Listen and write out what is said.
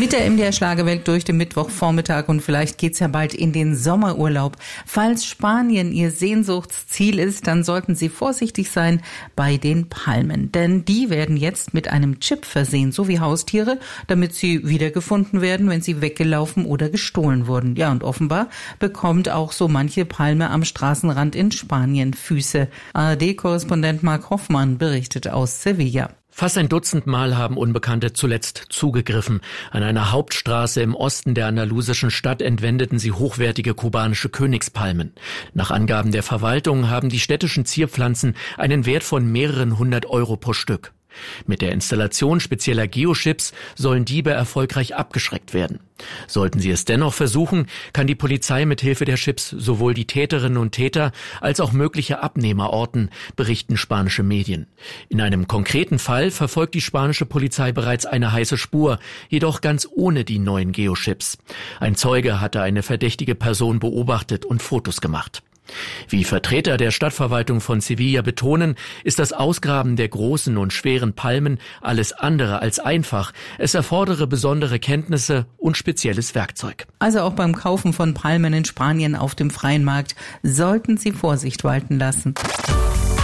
Mit der MDR Schlagerwelt durch den Mittwochvormittag und vielleicht geht's ja bald in den Sommerurlaub. Falls Spanien Ihr Sehnsuchtsziel ist, dann sollten Sie vorsichtig sein bei den Palmen. Denn die werden jetzt mit einem Chip versehen, so wie Haustiere, damit sie wiedergefunden werden, wenn sie weggelaufen oder gestohlen wurden. Ja, und offenbar bekommt auch so manche Palme am Straßenrand in Spanien Füße. ARD-Korrespondent Mark Hoffmann berichtet aus Sevilla. Fast ein Dutzend Mal haben Unbekannte zuletzt zugegriffen. An einer Hauptstraße im Osten der andalusischen Stadt entwendeten sie hochwertige kubanische Königspalmen. Nach Angaben der Verwaltung haben die städtischen Zierpflanzen einen Wert von mehreren 100 Euro pro Stück. Mit der Installation spezieller Geochips sollen Diebe erfolgreich abgeschreckt werden. Sollten sie es dennoch versuchen, kann die Polizei mit Hilfe der Chips sowohl die Täterinnen und Täter als auch mögliche Abnehmer orten, berichten spanische Medien. In einem konkreten Fall verfolgt die spanische Polizei bereits eine heiße Spur, jedoch ganz ohne die neuen Geochips. Ein Zeuge hatte eine verdächtige Person beobachtet und Fotos gemacht. Wie Vertreter der Stadtverwaltung von Sevilla betonen, ist das Ausgraben der großen und schweren Palmen alles andere als einfach. Es erfordere besondere Kenntnisse und spezielles Werkzeug. Also auch beim Kaufen von Palmen in Spanien auf dem freien Markt sollten Sie Vorsicht walten lassen.